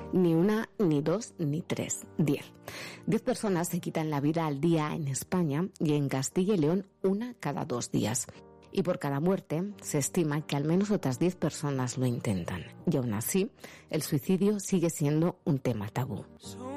Ni una, ni dos, ni tres. 10. 10 personas se quitan la vida al día en España y en Castilla y León una cada 2 días. Y por cada muerte se estima que al menos otras 10 personas lo intentan. Y aún así, el suicidio sigue siendo un tema tabú.